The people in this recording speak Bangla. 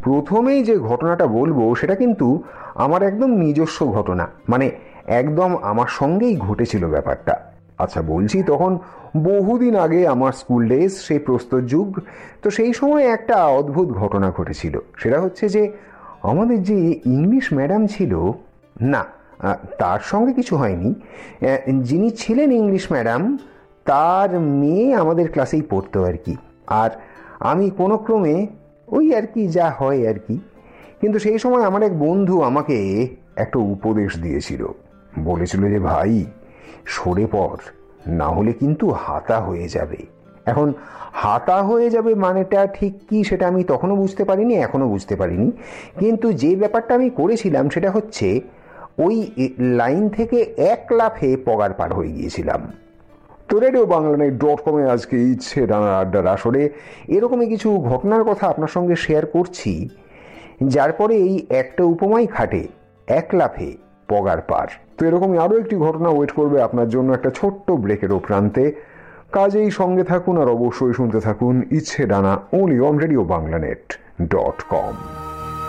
প্রথমেই যে ঘটনাটা বলবো সেটা কিন্তু আমার একদম নিজস্ব ঘটনা, মানে একদম আমার সঙ্গেই ঘটেছিল ব্যাপারটা। আচ্ছা বলছি, তখন বহুদিন আগে আমার স্কুল ডেজ, সেই প্রস্তর যুগ। তো সেই সময় একটা অদ্ভুত ঘটনা ঘটেছিল। সেটা হচ্ছে যে আমাদের যে ইংলিশ ম্যাডাম ছিল, না তার সঙ্গে কিছু হয়নি, যিনি ছিলেন ইংলিশ ম্যাডাম তার মেয়ে আমাদের ক্লাসেই পড়তো আর কি। আর আমি কোনো ক্রমে ওই আর কি যা হয় আর কি। কিন্তু সেই সময় আমার এক বন্ধু আমাকে একটা উপদেশ দিয়েছিল। বলেছিল যে ভাই, সরে পড়, না হলে কিন্তু হাতা হয়ে যাবে। এখন হাতা হয়ে যাবে মানেটা ঠিক কি সেটা আমি তখনও বুঝতে পারিনি, এখনও বুঝতে পারিনি। কিন্তু যে ব্যাপারটা আমি করেছিলাম সেটা হচ্ছে ওই লাইন থেকে এক লাফে পগার পার হয়ে গিয়েছিলাম। তো রেডিও বাংলানেট.com আজকে ইচ্ছে ডানার আড্ডার আসরে এরকমই কিছু ঘটনার কথা আপনার সঙ্গে শেয়ার করছি, যার পরে এই একটা উপমাই খাটে, এক লাফে পগার পার। তো এরকমই আরও একটি ঘটনা ওয়েট করবে আপনার জন্য একটা ছোট্ট ব্রেকেরও প্রান্তে। কাজেই সঙ্গে থাকুন আর অবশ্যই শুনতে থাকুন ইচ্ছে ডানা, only on রেডিও বাংলানেট.com।